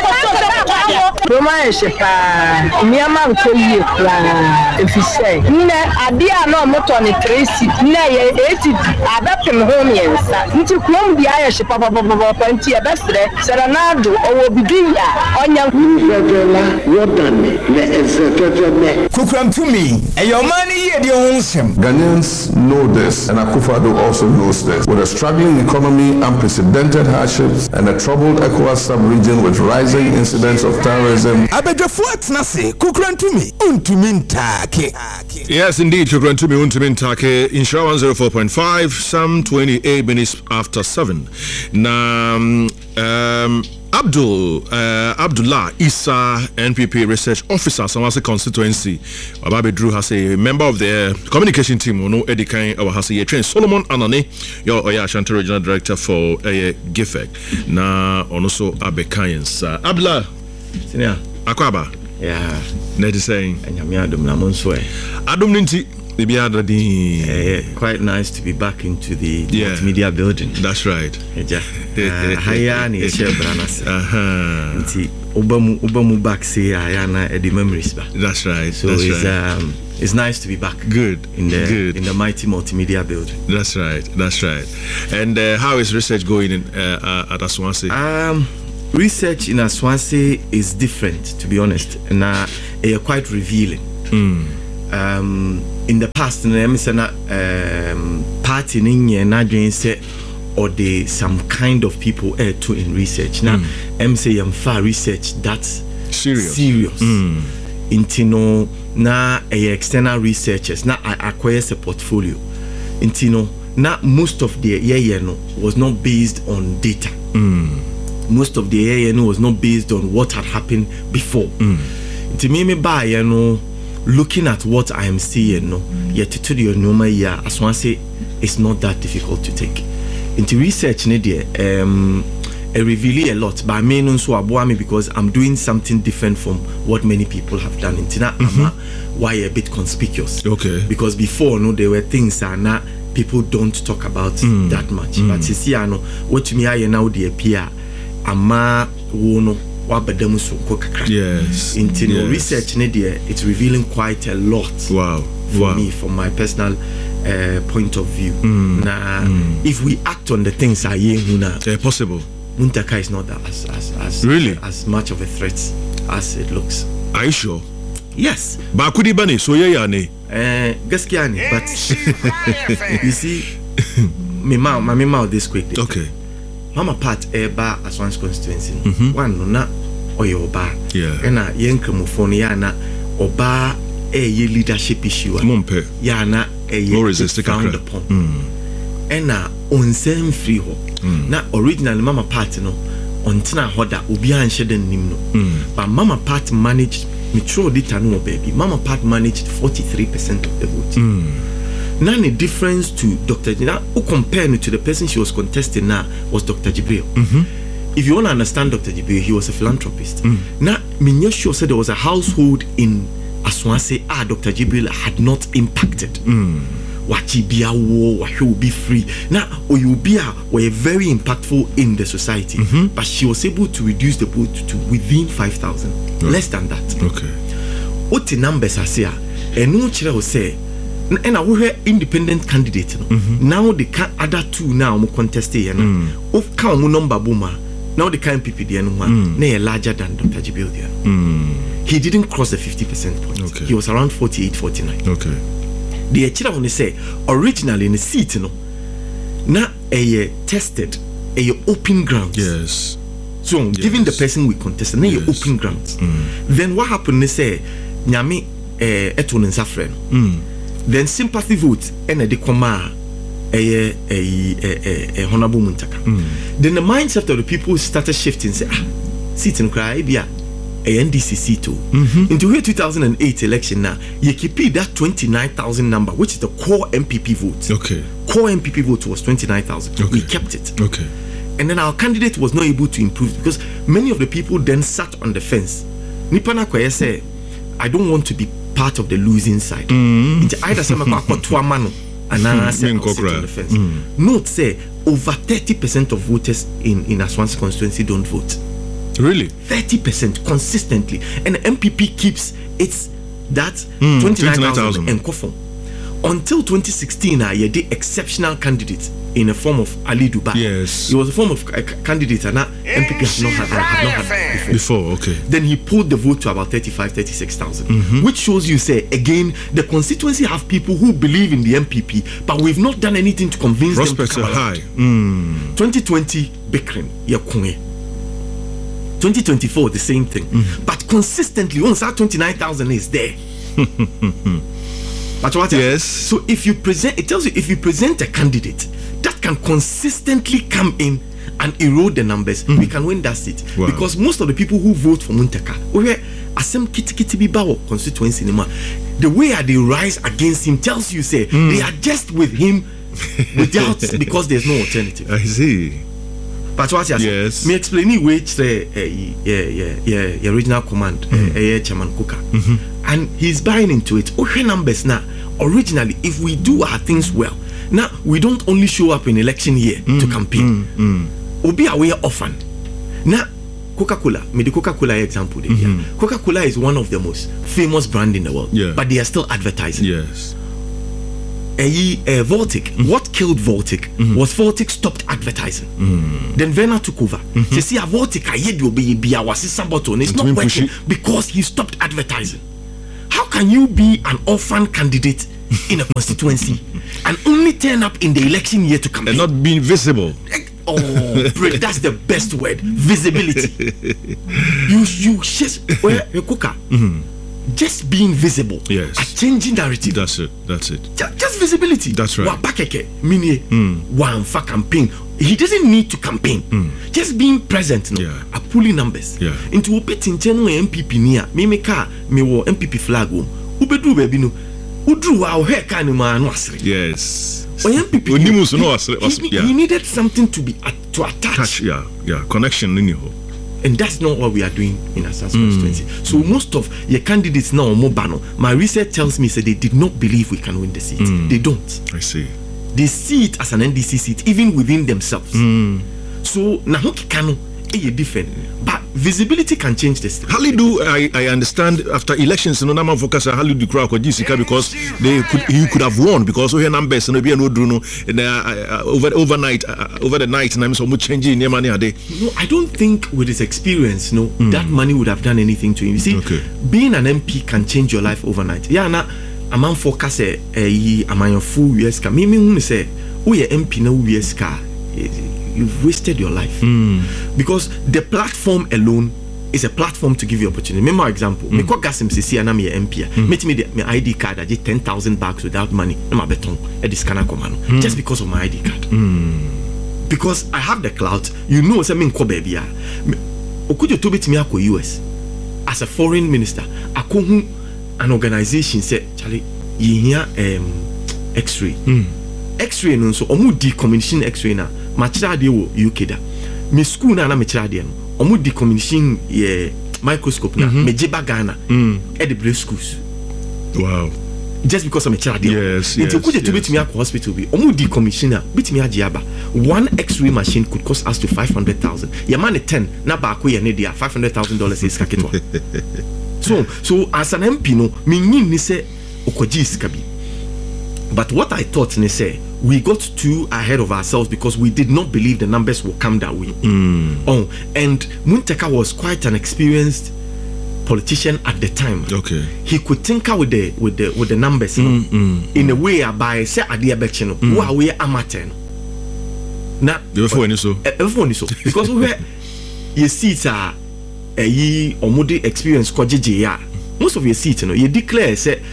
Roma e shepa miama nkoyi kra efise nne ade a no moto ne tracy nne ye eighty adapim home yensa nti kuom dia ya shepa papa papa nti e besre serenado owo bidia onya regular Jordan me executive me Kukran to me e your money ye de ho nsem Ghanaians know this and Akufo-Addo also knows this. With a struggling economy, unprecedented hardships, and a troubled ECOWAS sub-region with rising incidents of terrorism. Abedjafo atnase Kukran to me untumi ntake. Yes, indeed, Kukran to me untumi ntake in one oh four point five, some twenty-eight minutes after seven. Now, um, Abdul uh, Abdullah Isa N P P research officer Samase constituency Bababe Drew has a member of the uh, communication team no Edikan our has a train Solomon Anane your Oya Ashanti regional director for uh, G I F E C na also Abekayens uh, Abdullah senior akwaba yeah net saying anyame adom na monso e adom ninti Uh, quite nice to be back into the yeah. multimedia building. That's right. Haya ni share branas. Aha. Nti obamu obamu back say haya na the memories ba. That's right. So That's it's right. um It's nice to be back. Good. In the Good. in the mighty multimedia building. That's right. That's right. And uh, how is research going in uh, uh, at Aswanse? Um, research in Aswanse is different, to be honest, and uh, they are quite revealing. Mm. Um, in the past, in the um, party in na say or they some kind of people uh, to in research. Now, I'm say I'm far research that's serious. Serious. Mm. Intino na a external researchers na I acquire a portfolio. Intino na most of the yeah yeah no was not based on data. Mm. Most of the yeah yeah no was not based on what had happened before. Mm. To me me buy you know looking at what I am seeing no yet to the normal yeah as one say it's not that difficult to take. Into research ne there um I reveal a lot, but I may not so aboa me because I'm doing something different from what many people have done. In Tina, mm-hmm. why a bit conspicuous? Okay. Because before, no, there were things that now people don't talk about mm. that much. Mm. But see, I know what me I now the appear. Ama wono wabedemu so kokakra. Yes. In Tina yes. research ne there, it's revealing quite a lot. Wow. For wow. me, from my personal uh, point of view. Mm. Now, mm. if we act on the things I hear now, yeah, possible. Muntaka is not as as as really as much of a threat as it looks. Are you sure? Yes. But could bani so yeah ne? Eh, gaskiya ne, but you see, me ma ma me ma this quick. Okay. Mama part eba Aswanse constituency. Mm-hmm. One no na oyo oba. Yeah. Ena yenkramofo no ya na oba e ye leadership issue. Mompe. Ya na e ye found upon. Mm. Ena onsem free ho. Mm. Na originally mama party no ontina hoda obi anhye den nim no mm. but mama party managed me throw data no baby mama party managed forty-three percent of the vote. Mm. Now the difference to Doctor Now who compare to the person she was contesting now was Doctor Jibril. Mm-hmm. If you want to understand Doctor Jibril, he was a philanthropist. Mm. Now me sure said there was a household in Aswanse ah Doctor Jibril had not impacted. Mm. Wachi bia wo wahwe be free now oyubia were very impactful in the society, mm-hmm. but she was able to reduce the vote to within five thousand, oh. less than that. Okay. What the numbers are say and no chira will say and I hear independent candidate no? Mm-hmm. Now the can other two now mo contest here now mm. of count mo number boma now the kind P P D no one mm. larger than Doctor Jibril there. Mm. He didn't cross the fifty percent point. Okay. He was around forty-eight forty-nine. Okay. The chira when they say originally in the seat no na a tested a open grounds. Yes. So yes. given the person we contested na yes. open grounds. Mm. Then what happened they say nyame eh eto nsa frɛ no. Mm. Then sympathy vote and a decoma a a a honorable Muntaka. Mm. Then the mindset of the people started shifting. Say, ah, sit and cry, be a N D C C too. Mm-hmm. Into here two thousand eight election now, you keep that twenty-nine thousand number, which is the core M P P vote. Okay. Core M P P vote was twenty-nine thousand. Okay. We kept it. Okay. And then our candidate was not able to improve because many of the people then sat on the fence. Nipana Kweye say, I don't want to be part of the losing side. Mm. Either some and I sit on the fence. Mm. Note say over thirty percent of voters in in Aswanse constituency don't vote. Really? thirty percent consistently, and the M P P keeps its that mm, twenty-nine thousand and conform until twenty sixteen. I uh, the exceptional candidate in the form of Ali Dubai. Yes, he was a form of a candidate, and now M P P has not had, have not had before. Before, okay. Then he pulled the vote to about thirty-five, thirty-six thousand, mm-hmm. which shows you say again the constituency have people who believe in the M P P, but we've not done anything to convince Prospects them to come are high. Mm. twenty twenty Bikrin Yakunge. twenty twenty-four the same thing, mm. but consistently once that twenty-nine thousand is there. But what? Yes. So if you present, it tells you if you present a candidate that can consistently come in and erode the numbers, mm. we can win that seat. Wow. Because most of the people who vote for Muntaka, where Asem Kiti Kiti Bibawo constituency, the way they rise against him tells you say mm. they are just with him without because there's no alternative. I see. But what you yes. me explain which the uh, yeah yeah yeah yeah original command mm. uh, uh, Chairman Kuka, mm-hmm. and he's buying into it. Okay, numbers now. Originally, if we do our things well, now we don't only show up in election year mm. to campaign. Mm. Mm. We'll be aware often. Now, Coca-Cola, me the Coca-Cola example. Mm-hmm. Yeah. Coca-Cola is one of the most famous brand in the world, yeah. but they are still advertising. Yes. A uh, Voltic. Mm-hmm. What killed Voltic mm-hmm. was Voltic stopped advertising. Mm-hmm. Then Werner took over. Mm-hmm. They see a Voltic I had be be our sister button. It's not working because he stopped advertising. How can you be an orphan candidate in a constituency and only turn up in the election year to campaign and not being visible? Oh, bro, that's the best word. Visibility. you you just well, Coca. Mm-hmm. Just being visible, yes, a changing narrative. That's it. That's it. Just, just visibility. That's right. Wapakeke, mini, one for campaign. He doesn't need to campaign. Mm. Just being present, no, yeah, a pulling numbers. Yeah. Into opet in general M P P near me me car me wo M P P flag wo. Ubedu baby no. Udru our hair can man wasre. Yes. M P P. He, he, yeah. he needed something to be uh, to attach. Touch, yeah, yeah, connection in your. And that's not what we are doing in Asas constituency. Mm. So most of your candidates now are mobile. My research tells me that they did not believe we can win the seat. Mm. They don't. I see. They see it as an N D C seat, even within themselves. Mm. So now Kano is different, but visibility can change this. Halidu, I, I understand after elections, no number focus on Halidu crowd because they could he could have won because we have numbers and be no Bruno and uh, over overnight uh, over the night and I'm so much changing your money a day. No, I don't think with his experience, no, mm. that money would have done anything to him. You see, okay. Being an M P can change your life overnight. Yeah, na a man focus eh a man full U S car. Me me say, oh yeah M P na U S car. You've wasted your life mm. because the platform alone is a platform to give you opportunity. Remember, example, me call Gasim Sisi and I'm your M P. Meet me my I D card. I did ten thousand bags without money. I'm a beton at the scanner command just because of my I D card. Mm. Because I have the clout. You know, something called baby. Okujo to bit me ako U S as a foreign minister. Ako an organization said, Charlie, you hear um X-ray. Mm. X-ray no so omu decommission X-ray na. Machira de wo U K da. Me school na na me chira de no. Omu decommission ye microscope na me jeba Ghana. At the brave schools. Wow. Just because I'm a chira de. Yes, yes. Into kuje to yes. bit me at hospital be. Omu decommission na bit me ajiaba. One X-ray machine could cost us to five hundred thousand. Ya man ten na ba ko ye ne dia five hundred thousand dollars is kaketwa. So so as an M P no me nyin ni se okoji iskabi. But what I thought ni say we got too ahead of ourselves because we did not believe the numbers will come that way. Mm. Oh, and Muntaka was quite an experienced politician at the time. Okay, he could tinker with the with the with the numbers mm, mm, in mm. a way by say idea betchino who are we amateur. Now, before any so, before any so, because we were your seats are a ye or moody experience called J J R. Most of your seats, you know, you declare say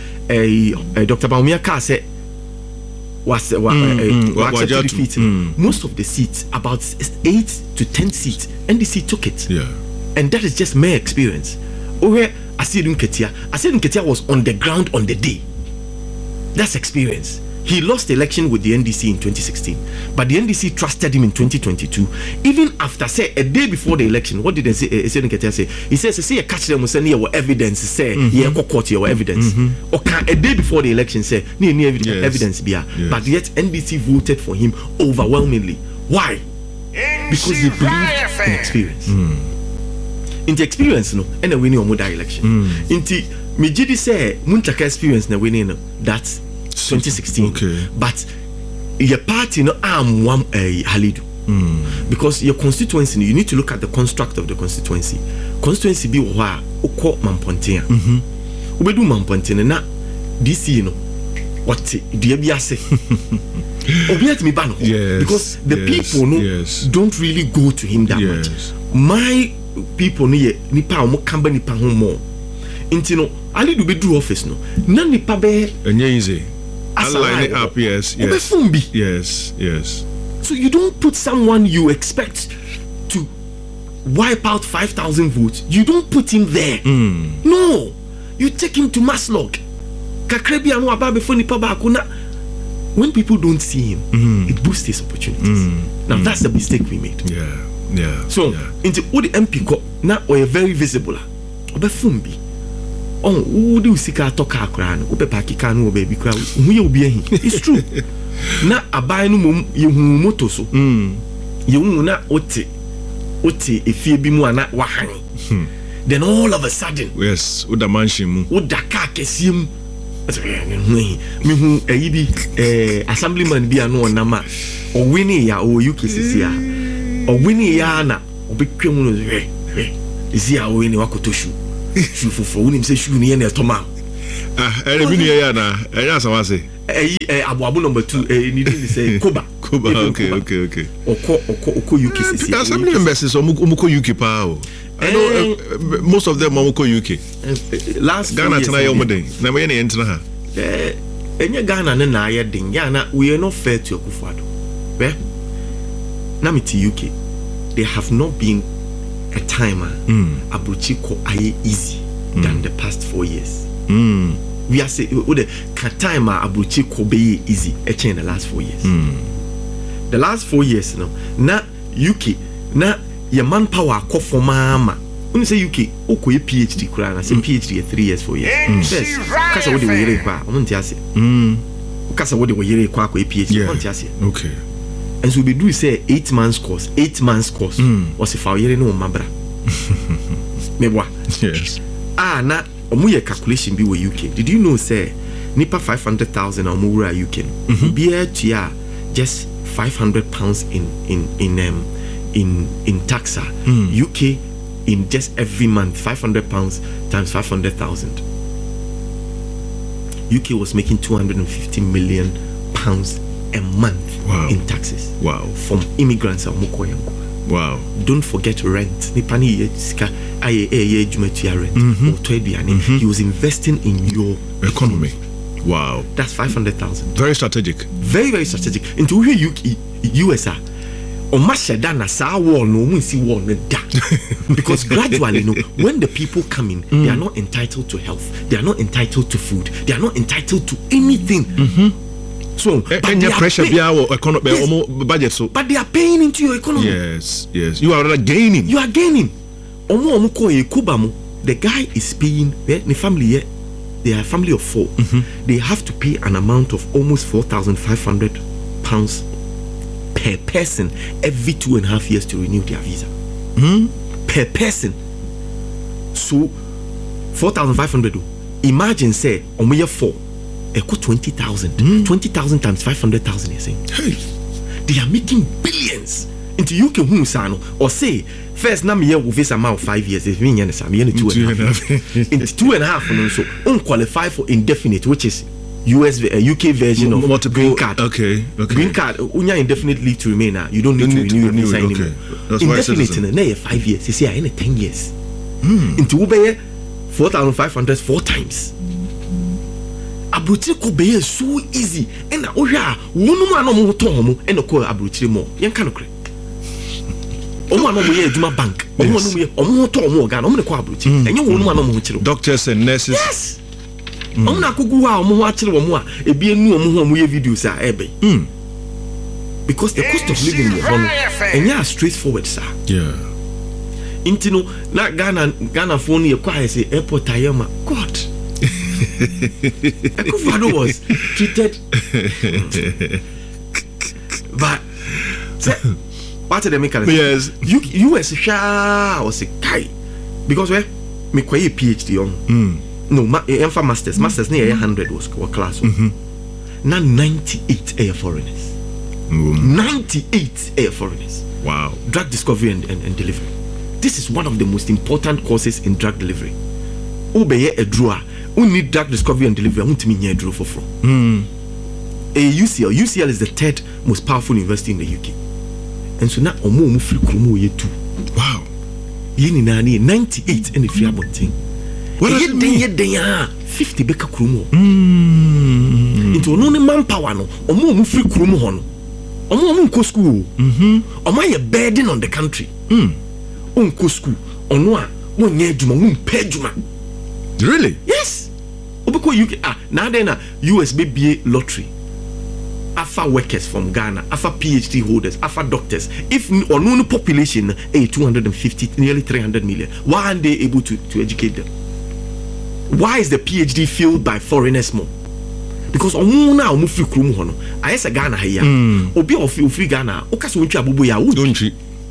a Doctor Baumia Car said. Was, uh, mm, uh, uh, uh, defeat. Mm. Most of the seats, about eight to ten seats, N D C took it. Yeah, and that is just my experience. Where Asidun Ketia, Asidun Ketia was on the ground on the day. That's experience. He lost the election with the N D C in twenty sixteen, but the N D C trusted him in twenty twenty-two. Even after, say, a day before the election, what did they say? Asidun Ketia say? He says, "Say, you catch them, say, your evidence, say, yeah, court your evidence." Mm-hmm. Okay, a day before the election, say, near near yes. evidence, be yes. But yet N D C voted for him overwhelmingly. Why? Because they believed in experience. Mm. In the experience, no, and a winning or more election. Mm. In the Mijidi say, Muntaka experience, na winning, that's twenty sixteen. Okay. But your party no am one uh, Halidu. Mm. Because your constituency, you need to look at the construct of the constituency. Constituency be wa uko mampontia. Mhm. Ubedu mampontia na D C you know what do you be say? Obiat me ban because the yes, people no yes. don't really go to him that yes. much. My people no ye nipa omo kamba nipa ho mo. Inti no Halidu be do office no. Na nipa be enye easy. Line it up, yes, yes, yes, yes. So you don't put someone you expect to wipe out five thousand votes. You don't put him there. Mm. No, you take him to Maslog. When people don't see him, mm. it boosts his opportunities. Mm. Now mm. that's the mistake we made. Yeah, yeah. So yeah. into all the M P co now we're very visible. Obefumbi. Oh, who do see car talk akran? Ope paki kanu baby kra. Who you be here? It's true. Na abai no mum you moto so. Mm. You na ote. wote efie bi mu ana wahan then all of a sudden yes woda mansion mu woda car kɛseɛ mu me hu ayi bi eh assemblyman bi ano onama owini ya o U K sisi a owini ya na obetwa mu no hwɛ hwɛ isi a owini wakoto shu shu fofo woni mse shu ne na etoma ah ere bi ne ya na enya asawase ayi abu abu number two eh ni dey say Koba Koba okay okay okay oko oko oko U K sisi assembly members so umuko U K pa o I know uh, most of them umuko U K uh, last Ghana tana yo modern na me ne entra ha eh enya Ghana na na aye den ya na we are not fair to Akufo-Addo eh na me to U K they have not been a timer mm. Abuchi ko aye easy mm. than the past four years mm. we are say o the timer Abuchi ko be easy e in the last four years mm. the last four years no na U K na your manpower ko for mama when you say U K oko ye PhD kura na say mm. PhD three years four years mm. yes kasa wo de wo yere kwa o nti ase mm kasa wo de wo yere kwa ko PhD o nti ase okay and so we do say eight months course eight months course mm. was if our yere no mabra mebwa yes ah na omu ye calculation bi wo U K did you know say nipa five hundred thousand omu wura U K mm-hmm. be here just five hundred pounds in in in um in in taxa mm. U K in just every month five hundred pounds times five hundred thousand U K was making two hundred fifty million pounds a month wow. in taxes wow from immigrants wow don't forget rent nipani sika aye aye jumetua rent or to aduane he was investing in your economy wow that's five hundred thousand very strategic very very strategic into U K U S A o mashada na sa wall no mun see wall na da because gradually no when the people come in mm. they are not entitled to health they are not entitled to food they are not entitled to anything mm-hmm. so but any pressure be our economy yes, budget so but they are paying into your economy yes yes you are rather gaining you are gaining omo omo ko e kuba mo the guy is paying eh, the family here they are a family of four mm-hmm. they have to pay an amount of almost four thousand five hundred pounds per person every two and a half years to renew their visa mm? per person so four thousand five hundred imagine say omo year four equal twenty thousand mm. twenty thousand times five hundred thousand you say hey they are making billions into U K who sano or say first na me year with visa amount five years if me yen some yen two and a half into two and a half no so unqualify for indefinite which is U S uh, U K version of multiple green card okay okay green card unya indefinite leave to remain now you don't need don't to need renew your visa anymore okay. indefinite na five years you see I in ten years mm. into ube four thousand five hundred four times abrochire ko be so easy and ohwa wonu mu anom ho ton ho and ko abrochire mo yen ka no kre omo anom ye aduma bank omo anom ye omo ho ton mo ga no omo ko abrochire enye wonu mu anom ho kire doctors and nurses yes omo na kogu ha omo ho akire wo mo a ebi enu omo ho omo ye videos a ebe mm. because the cost of living is one enya straightforward sir yeah intino na Ghana Ghana phone ye kwa say airport ayama god Akufo-Addo was treated but say, what did they make yes U S sha was a guy because where me kwa PhD on mm. no ma enfa masters masters near one hundred was class mm-hmm. now ninety-eight air foreigners mm. ninety-eight air foreigners wow drug discovery and, and, and delivery this is one of the most important courses in drug delivery obeye edrua we need drug discovery and delivery. I want to mean here draw for from. Mm. A U C L. U C L is the third most powerful university in the U K. And so now omo omo free kromo ye too. Wow. Ye ni na ni ninety-eight in the free abonting. What does it mean? Ye den ya fifty beka kromo. Mm. Into no ni manpower no. Omo omo free kromo ho no. Omo omo nko school. Mhm. Omo ye burden on the country. Mm. Onko school. Ono a won nye adwuma, won pay adwuma. Really? Yes. Obeko U K ah now then uh, U S B B A lottery. Alpha workers from Ghana, alpha PhD holders, alpha doctors. If or no population a two hundred fifty nearly three hundred million. Why aren't they able to, to educate them? Why is the PhD filled by foreigners more? Because omo na omo free krum ho no. Ayesa Ghana ha ya. Obi of free Ghana, o ka so ntwa abobo ya wo. Don't you?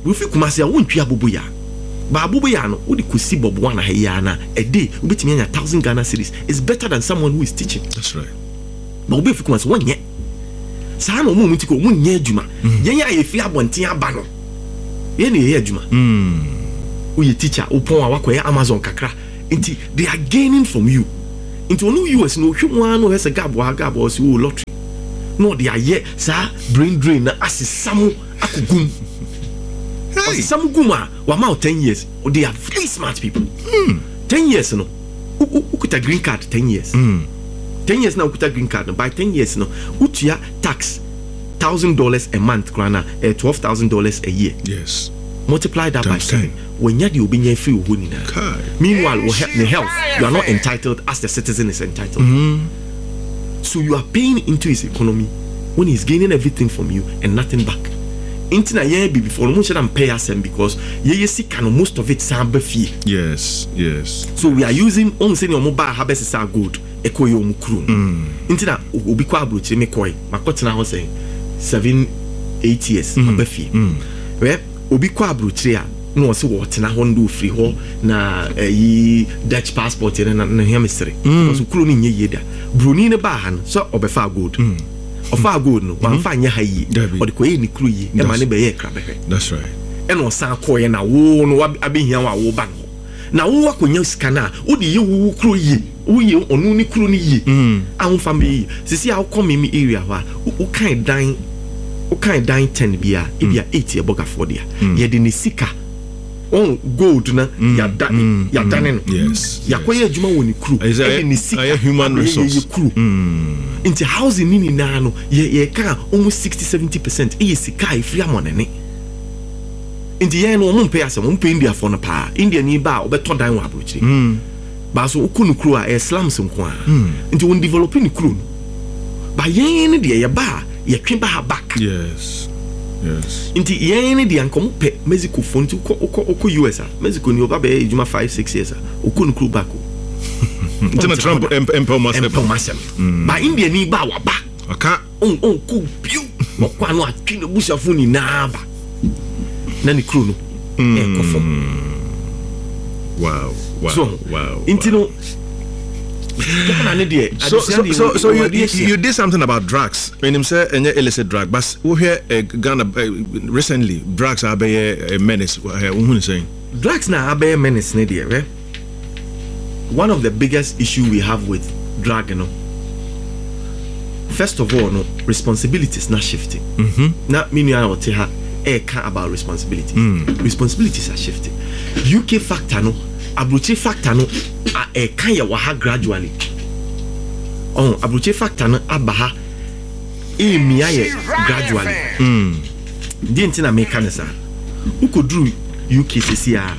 we fi Kumasi a won twa abobo ya ba abobo ya no wo de kosi bobo wana ha ya na a day we betimi anya one thousand Ghana cedis is better than someone who is teaching. That's right. Ba obi fi Kumasi won nye saa na omo mutiko won nye adwuma yen ya ye fi abonten aba no ye na ye adwuma mm wo ye teacher upon a wakoye Amazon kakra nti they are gaining from you nti onu U S no hwemu no hese gabo ha gabo si wo lottery no they are ye saa brain drain na asisamu akugum hey some guma wa ma ten years or they are very smart people mm. ten years no ukuta green card ten years mm. ten years now ukuta green card no by ten years no utua tax one thousand dollars a month grana uh, twelve thousand dollars a year. Yes, multiply that by seven when you do be free hunina. Meanwhile we help the health you are not entitled as the citizen is entitled. Mm-hmm. So you are paying into his economy when he's gaining everything from you and nothing back. Intina ye be before no should pay us because ye ye sick and most of it sambe fee. Yes, yes. So we are using on saying your mobile habits are good. Eko yo mukru. Intina obi kwa abrochi me koi. Makotena ho saying seven eight years mm. abafi. Mm. We obi kwa abrochi a no se wo tena ho ndo free ho na yi Dutch passport na na hemistre. Because ukru ni nye yeda. Bruni ne ba han so obefa good. Mm. Ofa good no wan fa nya ha yi o de koye ni kru yi e ma ne be ye kra behwe. That's right. E no san koye na wo no abehia wa wo ba no na wo akonya sika na wo de ye wo kru yi wo ye onu ni kru ni yi an fa me sisi a wo me area ho a wo kan dan wo kan dan ten bia e bia eight e boga for dia ye de ni sika on gold na ya da ya dane no yes ya koye adwuma wo ni kru e de ni sika human resource into housing nini na no ye ye ka almost sixty seventy percent e sika e free amonene into ye no mo pay asem mo pay India for no pa India ni ba obeto dan wa abrochiri mm ba so ukunu kru a e slums nko a into won developing ni kru ba ye ni de ye ba ye twe ba back. Yes, yes. Into ye ni de anko mo pe Mexico phone to ko U S a Mexico ni oba be ejuma five six years a ukunu kru back o Intina Trump empel masem masem ba India ni ba wa ba aka on on ku piu mo kwa no atwi no busafo ni na ba na ni kru no e kofo. Wow, wow, so, wow. Intino so so so, so you, you, you did something about drugs when him say any illicit drug but we hear uh, Ghana uh, recently drugs are be a menace uh, who saying drugs now are be a menace ne there eh? One of the biggest issue we have with drug, you know, first of all, no responsibility is not shifting. Mm-hmm. Not meaning I will tell her eh can't about responsibility. Mm. Responsibilities are shifting. U K factor no, abrochi factor no, eh can ya waha gradually. Oh, abrochi factor no abaha eh miaye gradually. Mm. Didn't na make kanesa. Who could do U K C C R?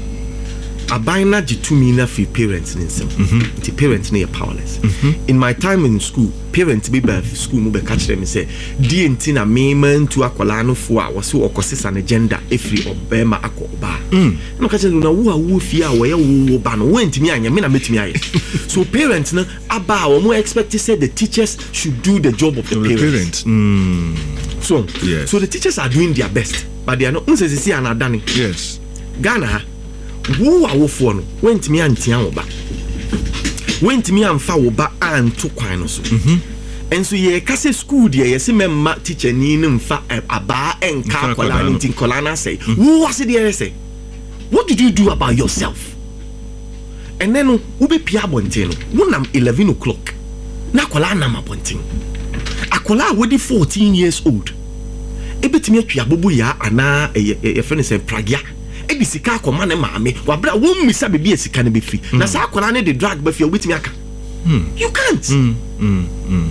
Abina jitumi na fi parents nsem. Mm-hmm. The parents na powerless. Mm-hmm. In my time in school, parents be by school mo be catch them say, "Di enti na me man to akwala no fo a wo so okosesa na gender efri obema akoba." Mm. No catch them na wo a wo fi a wo ye wo ba no wo ntimi anya me na metimi aye. So parents na aba wo mo expect to say the teachers should do the job of the, the parents. parents. Mm. So, yes. So the teachers are doing their best, but they are not unse see anadani. Yes. Ghana wo awo fo no wentimi antia wo ba wentimi amfa wo ba anto kwan no so mhm enso ye kase school de ye se memma teacher ni ne mfa aba enka kola ni tin kola na say wo wase de say what did you do about yourself? And then wo be pia bonten no wo nam eleven o'clock na kola na mabonten akola wo di fourteen years old e betimi atwa bobo ya ana e friend say pragia e di sika akoma ne maame wabra wo mmisa bebi esika ne be free na sa akola ne de drug be free obetimi aka you can't mm, mm, mm.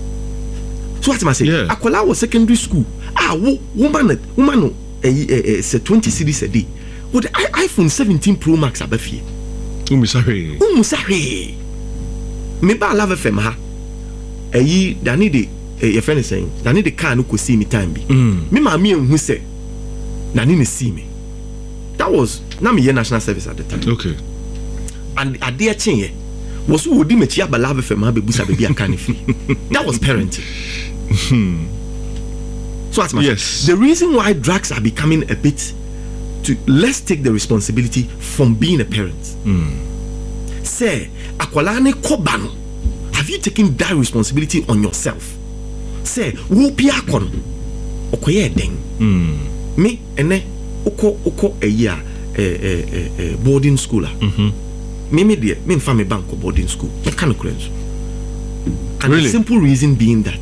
So what am I saying? Yeah. Akola was secondary school ah wo woman woman eh say twenty cedis a day with the iPhone seventeen Pro Max abafie umisa he umisa he me ba love F M ha eyi dani de your friend is saying dani de car no ko see me time bi me maame enhu say dani ne see me. That was na me national service at the time. Okay. And at the chin was who would mechi abala F M ha be busa baby aka ne free. That was parenting. So that's my Yes. The reason why drugs are becoming a bit to let's take the responsibility from being a parent. Say, akwalane kobano. Have you taken that responsibility on yourself? Say, wo pia kono. Okoye den. Me ene oko oko a year a boarding schooler. Me me dear, me mfa me bank boarding school. Me can And Really? the simple reason being that